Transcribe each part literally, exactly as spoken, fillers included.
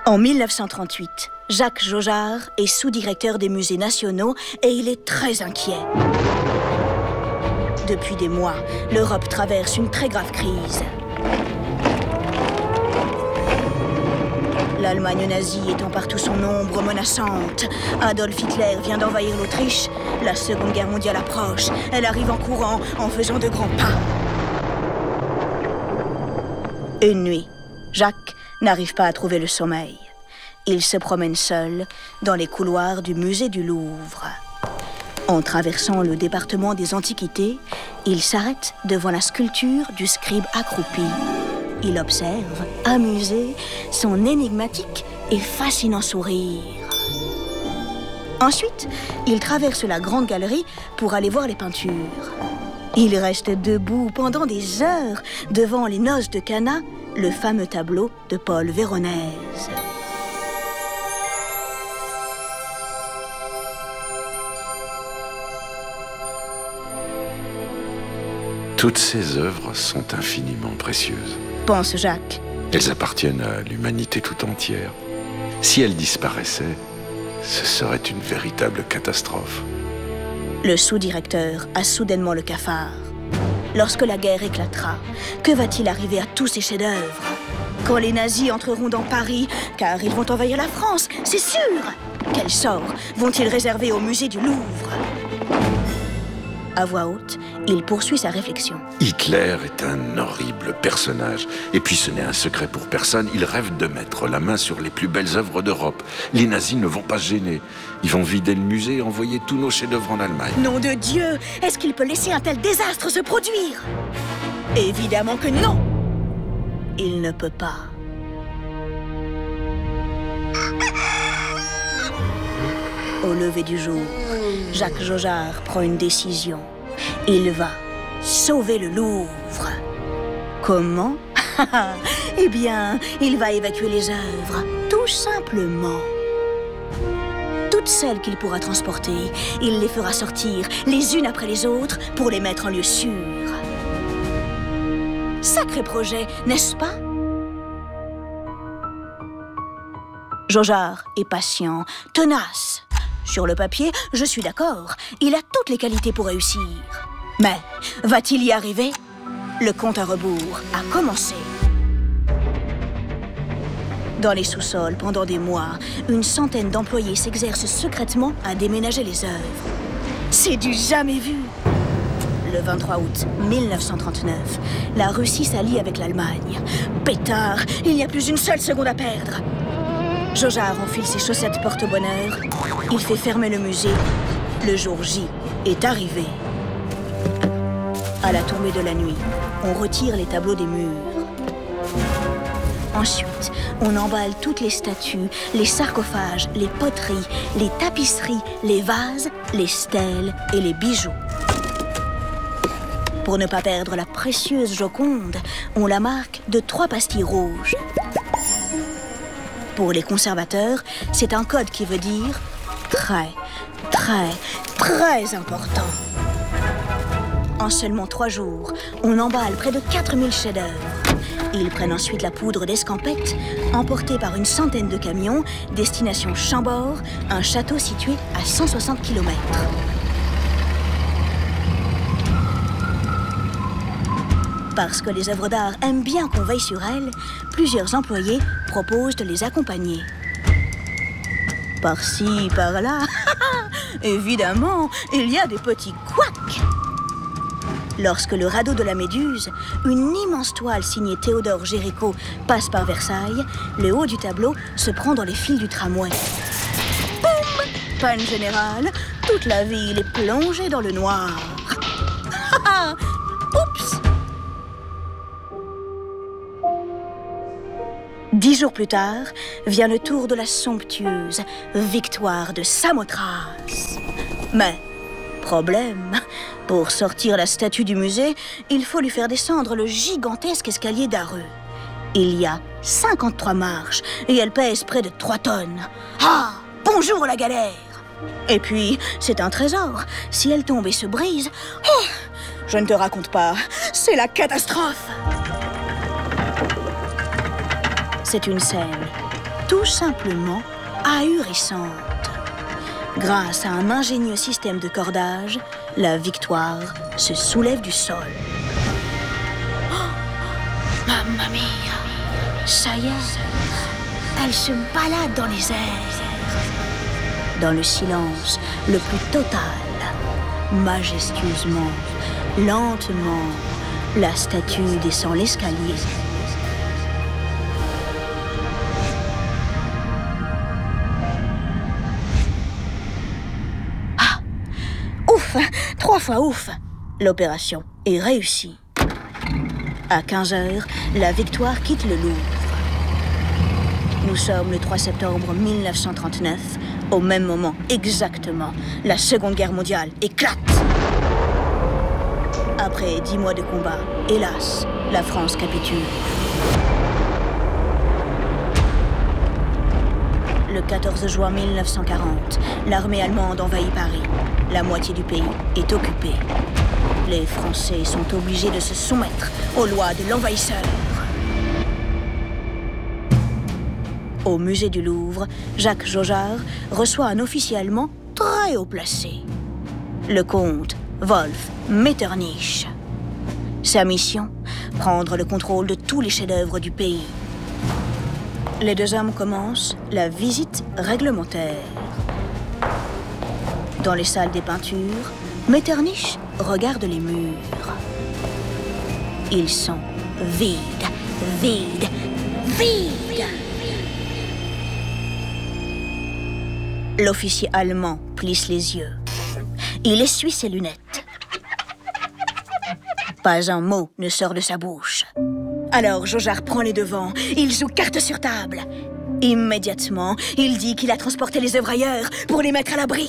En mille neuf cent trente-huit, Jacques Jaujard est sous-directeur des musées nationaux et il est très inquiet. Depuis des mois, l'Europe traverse une très grave crise. L'Allemagne nazie étend partout son ombre menaçante. Adolf Hitler vient d'envahir l'Autriche. La Seconde Guerre mondiale approche. Elle arrive en courant, en faisant de grands pas. Une nuit, Jacques n'arrive pas à trouver le sommeil. Il se promène seul dans les couloirs du musée du Louvre. En traversant le département des antiquités, il s'arrête devant la sculpture du scribe accroupi. Il observe, amusé, son énigmatique et fascinant sourire. Ensuite, il traverse la grande galerie pour aller voir les peintures. Il reste debout pendant des heures devant les Noces de Cana, le fameux tableau de Paul Véronèse. Toutes ces œuvres sont infiniment précieuses, pense Jacques. Elles appartiennent à l'humanité tout entière. Si elles disparaissaient, ce serait une véritable catastrophe. Le sous-directeur a soudainement le cafard. Lorsque la guerre éclatera, que va-t-il arriver à tous ces chefs-d'œuvre? Quand les nazis entreront dans Paris, car ils vont envahir la France, c'est sûr! Quel sort vont-ils réserver au musée du Louvre? À voix haute, il poursuit sa réflexion. Hitler est un horrible personnage. Et puis ce n'est un secret pour personne, il rêve de mettre la main sur les plus belles œuvres d'Europe. Les nazis ne vont pas se gêner. Ils vont vider le musée et envoyer tous nos chefs-d'œuvre en Allemagne. Nom de Dieu! Est-ce qu'il peut laisser un tel désastre se produire? Évidemment que non! Il ne peut pas. Au lever du jour, Jacques Jaujard prend une décision. Il va sauver le Louvre. Comment? Eh bien, il va évacuer les œuvres, tout simplement. Toutes celles qu'il pourra transporter, il les fera sortir les unes après les autres pour les mettre en lieu sûr. Sacré projet, n'est-ce pas? Jaujard est patient, tenace. Sur le papier, je suis d'accord, il a toutes les qualités pour réussir. Mais va-t-il y arriver? Le compte à rebours a commencé. Dans les sous-sols, pendant des mois, une centaine d'employés s'exercent secrètement à déménager les œuvres. C'est du jamais vu. Le vingt-trois août mille neuf cent trente-neuf, la Russie s'allie avec l'Allemagne. Pétard, il n'y a plus une seule seconde à perdre. Jaujard enfile ses chaussettes porte-bonheur. Il fait fermer le musée. Le jour J est arrivé. À la tombée de la nuit, on retire les tableaux des murs. Ensuite, on emballe toutes les statues, les sarcophages, les poteries, les tapisseries, les vases, les stèles et les bijoux. Pour ne pas perdre la précieuse Joconde, on la marque de trois pastilles rouges. Pour les conservateurs, c'est un code qui veut dire très, très, très important. En seulement trois jours, on emballe près de quatre mille chefs-d'œuvre. Ils prennent ensuite la poudre d'escampette, emportée par une centaine de camions, destination Chambord, un château situé à cent soixante kilomètres. Parce que les œuvres d'art aiment bien qu'on veille sur elles, plusieurs employés proposent de les accompagner. Par-ci, par-là, évidemment, il y a des petits couacs. Lorsque le radeau de la Méduse, une immense toile signée Théodore Géricault, passe par Versailles, le haut du tableau se prend dans les fils du tramway. Boum! Panne générale, toute la ville est plongée dans le noir. Oups! Dix jours plus tard, vient le tour de la somptueuse victoire de Samothrace. Mais, problème, pour sortir la statue du musée, il faut lui faire descendre le gigantesque escalier d'Areux. Il y a cinquante-trois marches et elle pèse près de trois tonnes. Ah, bonjour la galère! Et puis, c'est un trésor. Si elle tombe et se brise, oh, je ne te raconte pas, c'est la catastrophe! C'est une scène tout simplement ahurissante. Grâce à un ingénieux système de cordage, la Victoire se soulève du sol. Oh, mamma mia! Ça y est, elle se balade dans les airs. Dans le silence le plus total, majestueusement, lentement, la statue descend l'escalier. Ah! Ouf! Trois fois ouf! L'opération est réussie. À quinze heures, la Victoire quitte le Louvre. Nous sommes le trois septembre mille neuf cent trente-neuf. Au même moment, exactement, la Seconde Guerre mondiale éclate. Après dix mois de combat, hélas, la France capitule. Le quatorze juin mille neuf cent quarante, l'armée allemande envahit Paris. La moitié du pays est occupée. Les Français sont obligés de se soumettre aux lois de l'envahisseur. Au musée du Louvre, Jacques Jaujard reçoit un officier allemand très haut placé, le comte Wolf Metternich. Sa mission, prendre le contrôle de tous les chefs-d'œuvre du pays. Les deux hommes commencent la visite réglementaire. Dans les salles des peintures, Metternich regarde les murs. Ils sont vides, vides, vides. L'officier allemand plisse les yeux. Il essuie ses lunettes. Pas un mot ne sort de sa bouche. Alors Jaujard prend les devants. Il joue carte sur table. Immédiatement, il dit qu'il a transporté les œuvres ailleurs pour les mettre à l'abri.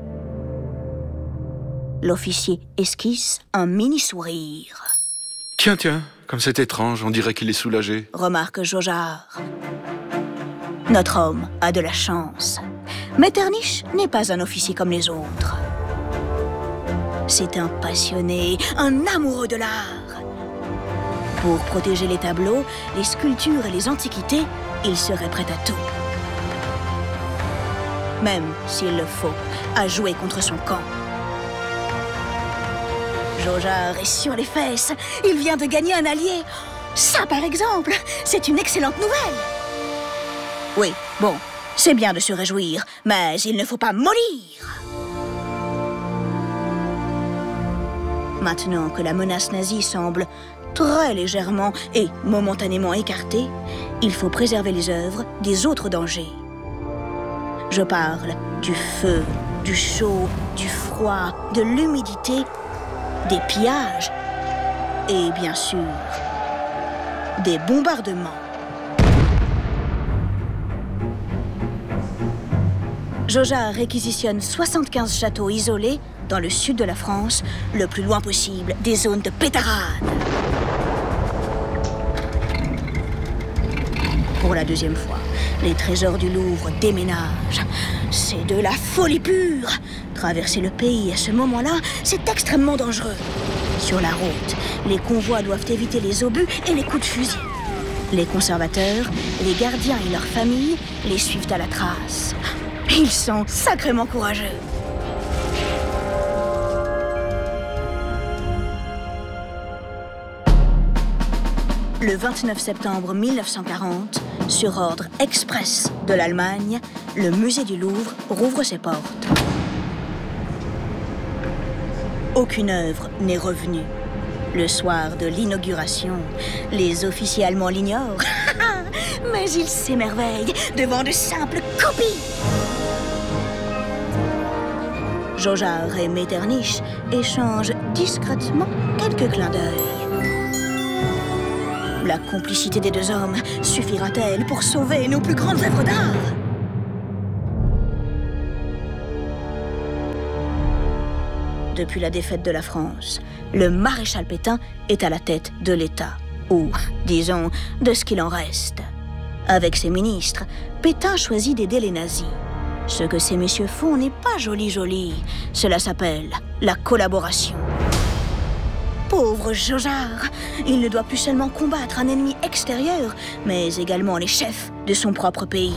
L'officier esquisse un mini-sourire. Tiens, tiens, comme c'est étrange, on dirait qu'il est soulagé. Remarque Jaujard. Notre homme a de la chance. Metternich n'est pas un officier comme les autres. C'est un passionné, un amoureux de l'art. Pour protéger les tableaux, les sculptures et les antiquités, il serait prêt à tout. Même s'il le faut, à jouer contre son camp. Jaujard est sur les fesses. Il vient de gagner un allié. Ça, par exemple, c'est une excellente nouvelle. Oui, bon, c'est bien de se réjouir, mais il ne faut pas mollir. Maintenant que la menace nazie semble très légèrement et momentanément écartée, il faut préserver les œuvres des autres dangers. Je parle du feu, du chaud, du froid, de l'humidité, des pillages et, bien sûr, des bombardements. Jaujard réquisitionne soixante-quinze châteaux isolés dans le sud de la France, le plus loin possible des zones de pétarade. Pour la deuxième fois, les trésors du Louvre déménagent. C'est de la folie pure. Traverser le pays à ce moment-là, c'est extrêmement dangereux. Sur la route, les convois doivent éviter les obus et les coups de fusil. Les conservateurs, les gardiens et leurs familles les suivent à la trace. Ils sont sacrément courageux. Le vingt-neuf septembre mille neuf cent quarante, sur ordre express de l'Allemagne, le musée du Louvre rouvre ses portes. Aucune œuvre n'est revenue. Le soir de l'inauguration, les officiers allemands l'ignorent, mais ils s'émerveillent devant de simples copies. Jaujard et Metternich échangent discrètement quelques clins d'œil. La complicité des deux hommes suffira-t-elle pour sauver nos plus grandes œuvres d'art? Depuis la défaite de la France, le maréchal Pétain est à la tête de l'État, ou, disons, de ce qu'il en reste. Avec ses ministres, Pétain choisit d'aider les nazis. Ce que ces messieurs font n'est pas joli joli, cela s'appelle la collaboration. Pauvre Jojard, il ne doit plus seulement combattre un ennemi extérieur, mais également les chefs de son propre pays.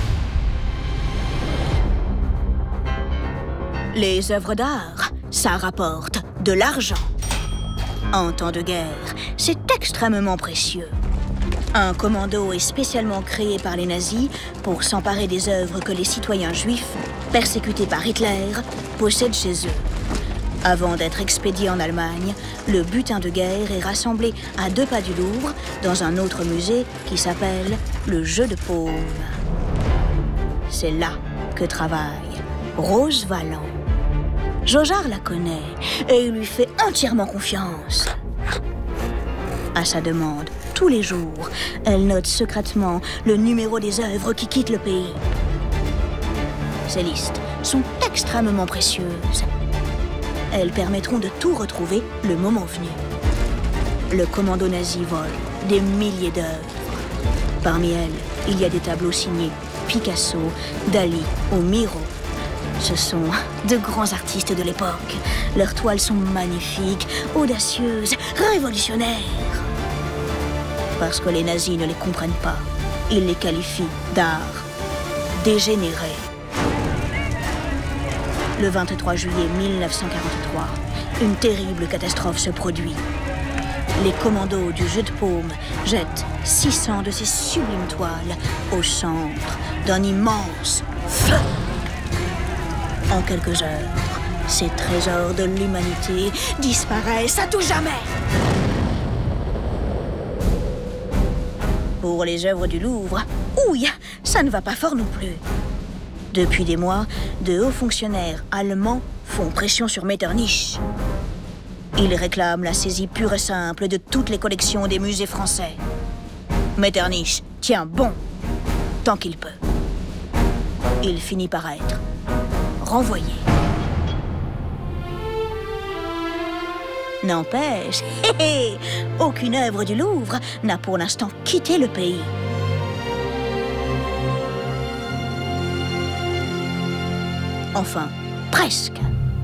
Les œuvres d'art, ça rapporte de l'argent. En temps de guerre, c'est extrêmement précieux. Un commando est spécialement créé par les nazis pour s'emparer des œuvres que les citoyens juifs, persécutés par Hitler, possèdent chez eux. Avant d'être expédié en Allemagne, le butin de guerre est rassemblé à deux pas du Louvre, dans un autre musée qui s'appelle le Jeu de Paume. C'est là que travaille Rose Valland. Jojard la connaît et lui fait entièrement confiance. À sa demande, tous les jours, elle note secrètement le numéro des œuvres qui quittent le pays. Ces listes sont extrêmement précieuses. Elles permettront de tout retrouver le moment venu. Le commando nazi vole des milliers d'œuvres. Parmi elles, il y a des tableaux signés Picasso, Dali ou Miro. Ce sont de grands artistes de l'époque. Leurs toiles sont magnifiques, audacieuses, révolutionnaires. Parce que les nazis ne les comprennent pas, ils les qualifient d'art dégénéré. Le vingt-trois juillet mille neuf cent quarante-trois, une terrible catastrophe se produit. Les commandos du Jeu de Paume jettent six cents de ces sublimes toiles au centre d'un immense feu. En quelques heures, ces trésors de l'humanité disparaissent à tout jamais. Pour les œuvres du Louvre, ouille, ça ne va pas fort non plus. Depuis des mois, de hauts fonctionnaires allemands font pression sur Metternich. Ils réclament la saisie pure et simple de toutes les collections des musées français. Metternich tient bon, tant qu'il peut. Il finit par être renvoyé. N'empêche, hé hé, aucune œuvre du Louvre n'a pour l'instant quitté le pays. Enfin, presque.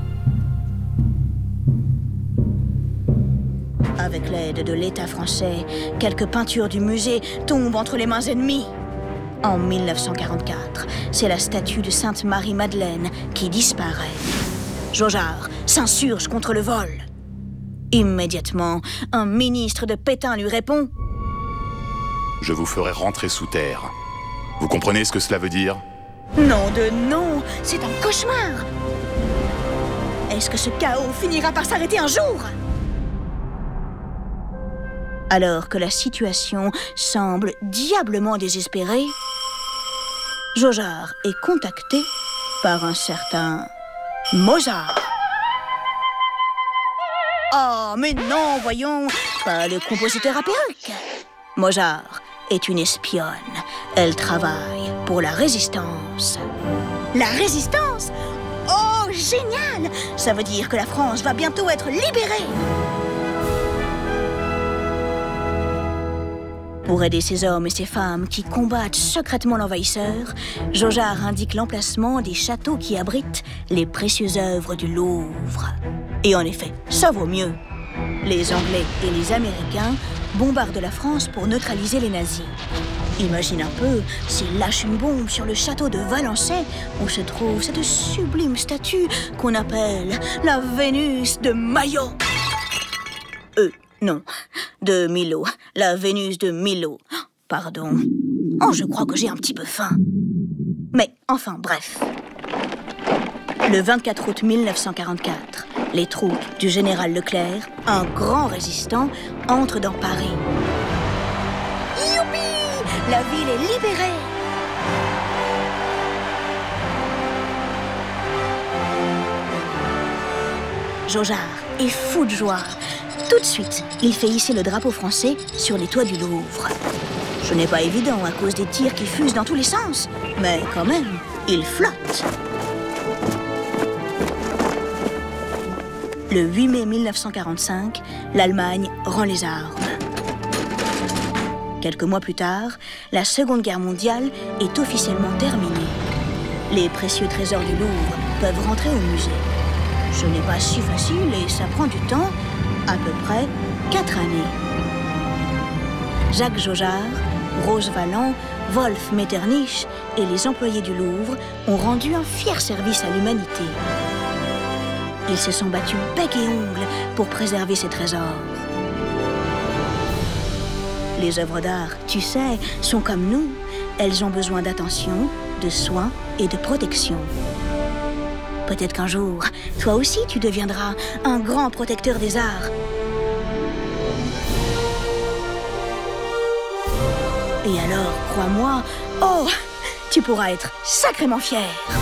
Avec l'aide de l'État français, quelques peintures du musée tombent entre les mains ennemies. En mille neuf cent quarante-quatre, c'est la statue de Sainte Marie-Madeleine qui disparaît. Jojard s'insurge contre le vol. Immédiatement, un ministre de Pétain lui répond « Je vous ferai rentrer sous terre. Vous comprenez ce que cela veut dire ? » Non de non, c'est un cauchemar. Est-ce que ce chaos finira par s'arrêter un jour ? Alors que la situation semble diablement désespérée, Jojard est contacté par un certain Mozart. Oh, mais non, voyons, pas le compositeur à perruque. Mozart est une espionne. Elle travaille pour la résistance. La résistance ? Oh, génial ! Ça veut dire que la France va bientôt être libérée. Pour aider ces hommes et ces femmes qui combattent secrètement l'envahisseur, Jojard indique l'emplacement des châteaux qui abritent les précieuses œuvres du Louvre. Et en effet, ça vaut mieux. Les Anglais et les Américains bombardent la France pour neutraliser les nazis. Imagine un peu s'ils lâchent une bombe sur le château de Valençay où se trouve cette sublime statue qu'on appelle la Vénus de Maillot. Euh, non, de Milo, la Vénus de Milo. Pardon. Oh, je crois que j'ai un petit peu faim. Mais enfin, bref. Le vingt-quatre août mille neuf cent quarante-quatre, les troupes du général Leclerc, un grand résistant, entrent dans Paris. Youpi! La ville est libérée! Jojard est fou de joie. Tout de suite, il fait hisser le drapeau français sur les toits du Louvre. Ce n'est pas évident à cause des tirs qui fusent dans tous les sens, mais quand même, il flotte. Le huit mai mille neuf cent quarante-cinq, l'Allemagne rend les armes. Quelques mois plus tard, la Seconde Guerre mondiale est officiellement terminée. Les précieux trésors du Louvre peuvent rentrer au musée. Ce n'est pas si facile et ça prend du temps, À peu près quatre années. Jacques Jaujard, Rose Valland, Wolf Metternich et les employés du Louvre ont rendu un fier service à l'humanité. Ils se sont battus bec et ongles pour préserver ces trésors. Les œuvres d'art, tu sais, sont comme nous. Elles ont besoin d'attention, de soins et de protection. Peut-être qu'un jour, toi aussi, tu deviendras un grand protecteur des arts. Et alors, crois-moi, oh, tu pourras être sacrément fier.